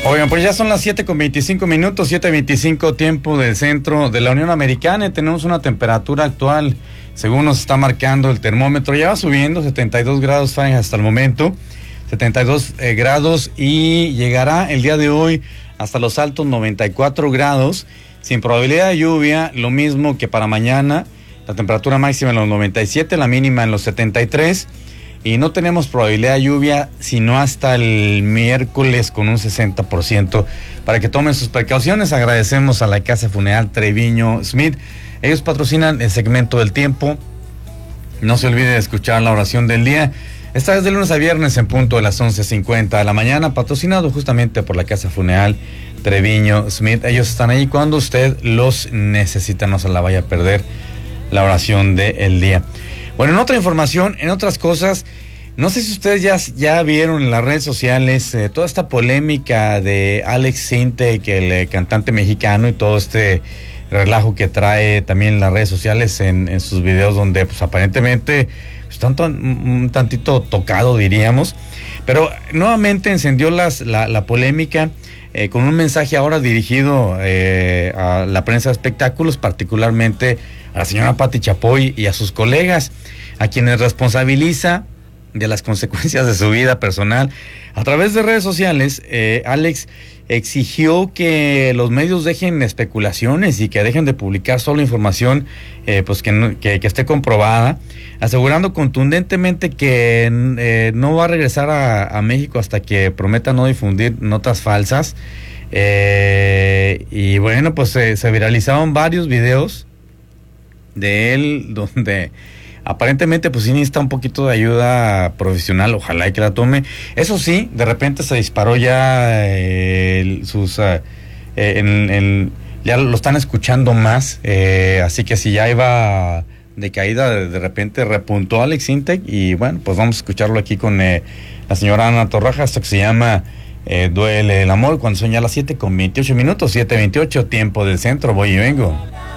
Oigan, pues ya son las 7:25, 7:25 tiempo del centro de la Unión Americana y tenemos una temperatura actual, según nos está marcando el termómetro, ya va subiendo, 72 grados Fahrenheit hasta el momento, 72 grados y llegará el día de hoy hasta los altos 94 grados, sin probabilidad de lluvia, lo mismo que para mañana, la temperatura máxima en los 97, la mínima en los 73. Y no tenemos probabilidad de lluvia sino hasta el miércoles con un 60%. Para que tomen sus precauciones, agradecemos a la Casa Funeral Treviño Smith. Ellos patrocinan el segmento del tiempo. No se olvide de escuchar la oración del día. Esta es de lunes a viernes en punto de las 11:50 de la mañana, patrocinado justamente por la Casa Funeral Treviño Smith. Ellos están ahí cuando usted los necesita, no se la vaya a perder la oración del día. Bueno, en otra información, en otras cosas, no sé si ustedes ya vieron en las redes sociales toda esta polémica de Alex Sintek, el cantante mexicano, y todo este relajo que trae también en las redes sociales en sus videos donde pues aparentemente están un tantito tocado, diríamos, pero nuevamente encendió la polémica con un mensaje ahora dirigido a la prensa de espectáculos, particularmente a la señora Pati Chapoy y a sus colegas, a quienes responsabiliza de las consecuencias de su vida personal. A través de redes sociales, Alex exigió que los medios dejen especulaciones y que dejen de publicar solo información pues que esté comprobada, asegurando contundentemente que no va a regresar a México hasta que prometa no difundir notas falsas. Y bueno, pues se viralizaron varios videos de él donde aparentemente pues sí necesita un poquito de ayuda profesional, ojalá y que la tome. Eso sí, de repente se disparó ya ya lo están escuchando más, así que si ya iba de caída, de repente repuntó Alex Sintek y bueno, pues vamos a escucharlo aquí con la señora Ana Torraja, esto que se llama Duele el amor, cuando son ya las 7:28, 7:28, tiempo del centro, voy y vengo.